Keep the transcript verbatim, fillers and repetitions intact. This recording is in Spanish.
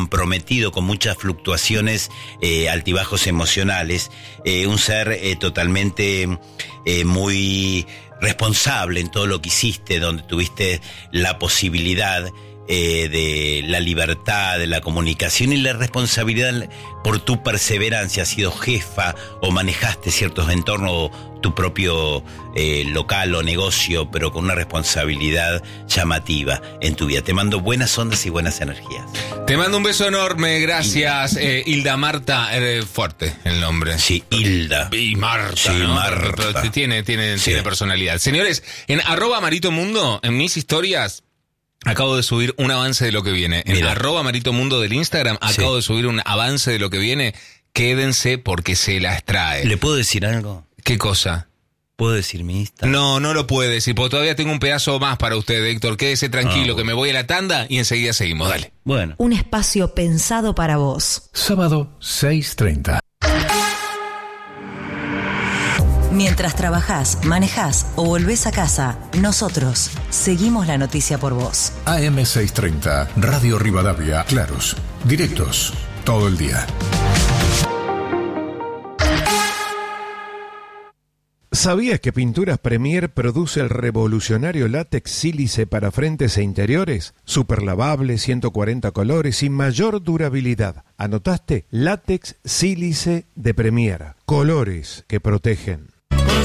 comprometido, con muchas fluctuaciones, eh, altibajos emocionales, eh, un ser eh, totalmente eh, muy responsable en todo lo que hiciste, donde tuviste la posibilidad eh, de la libertad, de la comunicación y la responsabilidad por tu perseverancia. Has sido jefa o manejaste ciertos entornos, tu propio eh, local o negocio, pero con una responsabilidad llamativa en tu vida. Te mando buenas ondas y buenas energías. Te mando un beso enorme, gracias. Eh, Hilda Marta, eh, fuerte el nombre. Sí, Hilda. Y Marta, sí, ¿no? Marta. Pero, pero tiene, tiene, sí. tiene personalidad. Señores, en arroba Marito Mundo, en mis historias, acabo de subir un avance de lo que viene. En Mira. arroba Marito Mundo del Instagram, acabo sí. de subir un avance de lo que viene. Quédense porque se las trae. ¿Le puedo decir algo? ¿Qué cosa? ¿Puedo decir mi Instagram? No, no lo puede decir, porque todavía tengo un pedazo más para usted, Héctor. Quédese tranquilo, ah, bueno. que me voy a la tanda y enseguida seguimos. Dale. Bueno. Un espacio pensado para vos. Sábado, seis treinta. Mientras trabajás, manejás o volvés a casa, nosotros seguimos la noticia por vos. A M seiscientos treinta, Radio Rivadavia, claros, directos, todo el día. ¿Sabías que Pinturas Premier produce el revolucionario látex sílice para frentes e interiores? Super lavable, ciento cuarenta colores y mayor durabilidad. ¿Anotaste? Látex sílice de Premier. Colores que protegen.